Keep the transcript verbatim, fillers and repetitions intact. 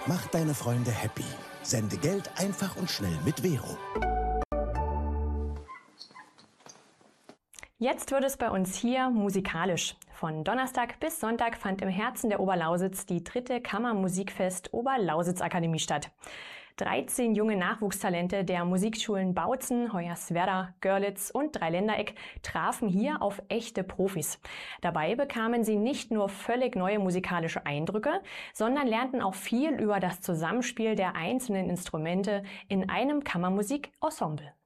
Mach deine Freunde happy. Sende Geld einfach und schnell mit Vero. Jetzt wird es bei uns hier musikalisch. Von Donnerstag bis Sonntag fand im Herzen der Oberlausitz die dritte Kammermusikfest Oberlausitz Akademie statt. dreizehn junge Nachwuchstalente der Musikschulen Bautzen, Hoyerswerda, Görlitz und Dreiländereck trafen hier auf echte Profis. Dabei bekamen sie nicht nur völlig neue musikalische Eindrücke, sondern lernten auch viel über das Zusammenspiel der einzelnen Instrumente in einem Kammermusikensemble.